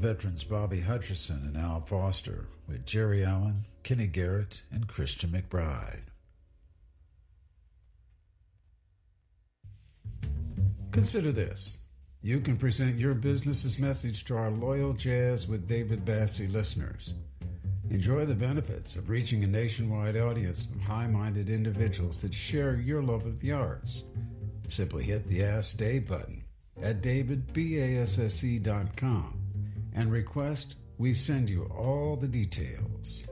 Veterans Bobby Hutcherson and Al Foster with Jerry Allen, Kenny Garrett, and Christian McBride. Consider this. You can present your business's message to our loyal Jazz with David Bassey listeners. Enjoy the benefits of reaching a nationwide audience of high-minded individuals that share your love of the arts. Simply hit the Ask Dave button at davidbasse.com and request we send you all the details.